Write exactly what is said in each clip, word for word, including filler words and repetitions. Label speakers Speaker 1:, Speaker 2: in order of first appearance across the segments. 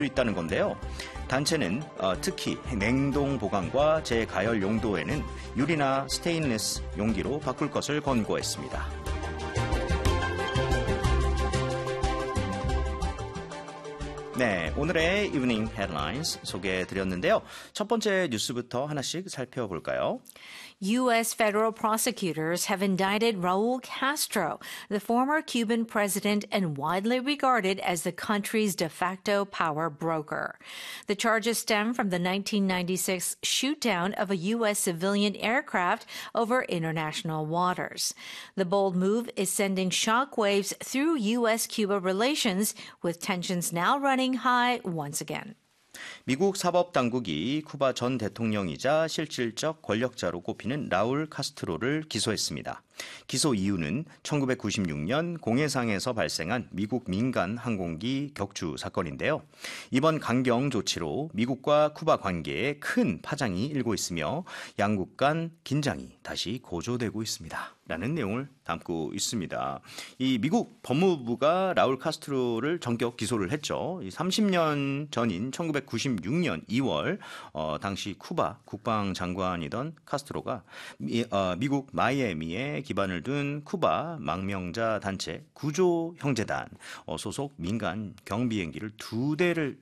Speaker 1: 있다는 건데요. 단체는 어, 특히 냉동 보관과 재가열 용도에는 유리나 스테인리스 용기로 바꿀 것을 권고했습니다. 네, 오늘의 이브닝 헤드라인스 소개해드렸는데요. 첫 번째 뉴스부터 하나씩 살펴볼까요?
Speaker 2: U S federal prosecutors have indicted Raul Castro, the former Cuban president and widely regarded as the country's de facto power broker. The charges stem from the nineteen ninety-six shoot-down of a U S civilian aircraft over international waters. The bold move is sending shockwaves through U S-Cuba relations, with tensions now running high once again.
Speaker 1: 미국 사법당국이 쿠바 전 대통령이자 실질적 권력자로 꼽히는 라울 카스트로를 기소했습니다. 기소 이유는 천구백구십육 년 공해상에서 발생한 미국 민간 항공기 격추 사건인데요. 이번 강경 조치로 미국과 쿠바 관계에 큰 파장이 일고 있으며 양국 간 긴장이 다시 고조되고 있습니다. 라는 내용을 담고 있습니다. 이 미국 법무부가 라울 카스트로를 전격 기소를 했죠. 삼십 년 전인 천구백구십육 년 이월 어, 당시 쿠바 국방장관이던 카스트로가 미, 어, 미국 마이애미에 기반을 둔 쿠바 망명자 단체 구조형제단 어, 소속 민간 경비행기를 두 대를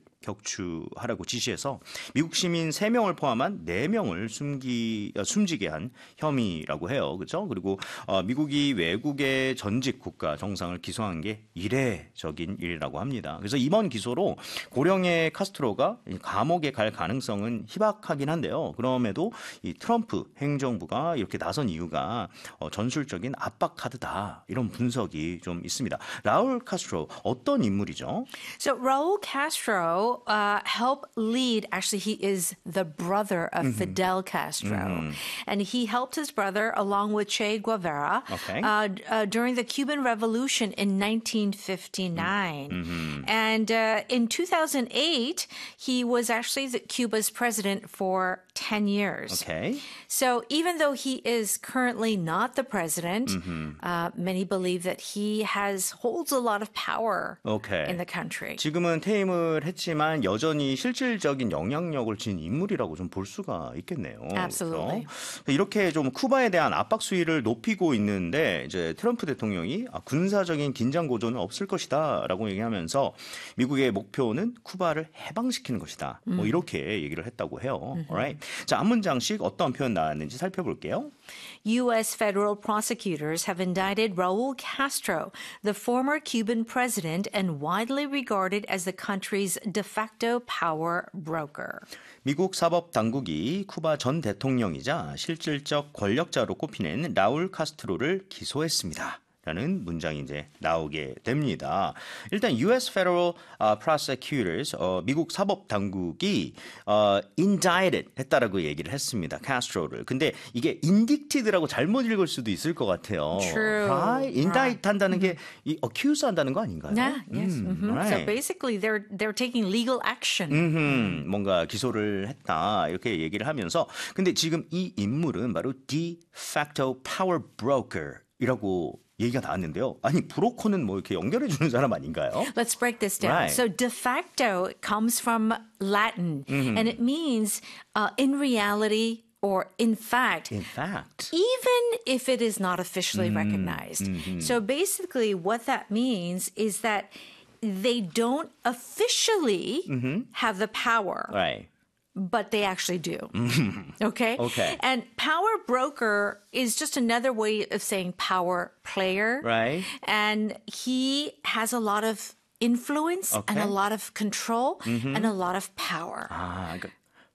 Speaker 1: 격추하라고 지시해서 미국 시민 세 명을 포함한 네 명을 숨기, 숨지게 한 혐의라고 해요. 그렇죠? 그리고 어, 미국이 외국의 전직 국가 정상을 기소한 게 이례적인 일이라고 합니다. 그래서 이번 기소로 고령의 카스트로가 감옥에 갈 가능성은 희박하긴 한데요. 그럼에도 이 트럼프 행정부가 이렇게 나선 이유가 어, 전술적인 압박 카드다. 이런 분석이 좀 있습니다. 라울 카스트로 어떤 인물이죠?
Speaker 2: So Raul Castro Uh, help lead, actually he is the brother of mm-hmm. Fidel Castro. Mm-hmm. And he helped his brother along with Che Guevara okay. uh, uh, during the Cuban Revolution in nineteen fifty-nine. Mm-hmm. And uh, in two thousand eight, he was actually the Cuba's president for ten years.
Speaker 1: Okay.
Speaker 2: So even though he is currently not the president, mm-hmm. uh, many believe that he has holds a lot of power okay. in the country.
Speaker 1: 지금은 퇴임을 했지만 여전히 실질적인 영향력을 지닌 인물이라고 좀 볼 수가 있겠네요.
Speaker 2: Absolutely.
Speaker 1: 그렇죠? 이렇게 좀 쿠바에 대한 압박 수위를 높이고 있는데 이제 트럼프 대통령이 아, 군사적인 긴장 고조는 없을 것이다라고 얘기하면서 미국의 목표는 쿠바를 해방시키는 것이다. 음. 뭐 이렇게 얘기를 했다고 해요. Mm-hmm. Alright. 자, 한 문장씩 어떤 표현 나왔는지 살펴볼게요.
Speaker 2: U S federal prosecutors have indicted Raul Castro, the former Cuban president and widely regarded as the country's de facto power broker.
Speaker 1: 미국 사법 당국이 쿠바 전 대통령이자 실질적 권력자로 꼽히는 라울 카스트로를 기소했습니다. 라는 문장이 이제 나오게 됩니다. 일단 U S Federal uh, Prosecutors, 어, 미국 사법 당국이 어, indicted 했다라고 얘기를 했습니다. 카스트로를. 근데 이게 indicted라고 잘못 읽을 수도 있을 것 같아요.
Speaker 2: True.
Speaker 1: Right? indict 한다는 게 이 accuse 한다는 거 아닌가요?
Speaker 2: Yeah, yes.
Speaker 1: 음,
Speaker 2: mm-hmm.
Speaker 1: right.
Speaker 2: So basically they're they're taking legal action.
Speaker 1: 음흠, 뭔가 기소를 했다 이렇게 얘기를 하면서 근데 지금 이 인물은 바로 de facto power broker 이라고 얘기가 나왔는데요. 아니 브로커는 뭐 이렇게 연결해 주는 사람 아닌가요?
Speaker 2: Let's break this down.
Speaker 1: Right.
Speaker 2: So de facto comes from Latin, mm-hmm. and it means uh, in reality or in fact.
Speaker 1: In fact.
Speaker 2: Even if it is not officially mm-hmm. recognized. Mm-hmm. So basically what that means is that they don't officially mm-hmm. have the power.
Speaker 1: Right.
Speaker 2: But they actually do. Okay?
Speaker 1: Okay.
Speaker 2: And power broker is just another way of saying power player.
Speaker 1: Right.
Speaker 2: And he has a lot of influence
Speaker 1: okay.
Speaker 2: and a lot of control mm-hmm. and a lot of power.
Speaker 1: 아, 그러니까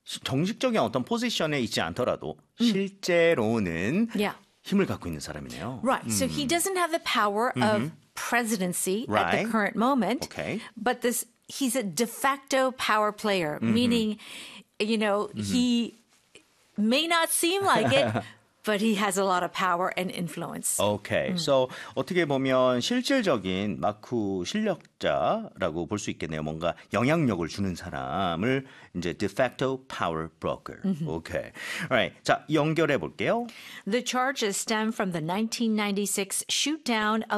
Speaker 1: 정식적인 어떤 포지션에 있지 않더라도 음. 실제로는
Speaker 2: yeah.
Speaker 1: 힘을 갖고 있는 사람이네요.
Speaker 2: Right.
Speaker 1: 음.
Speaker 2: So he doesn't have the power mm-hmm. of presidency
Speaker 1: right.
Speaker 2: at the current moment.
Speaker 1: Okay.
Speaker 2: But this he's a de facto power player, mm-hmm. meaning you know, mm-hmm. he may not seem like it, but he has a lot of power and influence.
Speaker 1: Okay.
Speaker 2: 음.
Speaker 1: So 어떻게 보면 실질적인 마쿠 실력자라고 볼 수 있겠네요. 뭔가 영향력을 주는 사람을 이제 de facto power broker. Mm-hmm. Okay. Alright. 자, 연결해 볼게요.
Speaker 2: The charges stem from the nineteen ninety-six shoot down of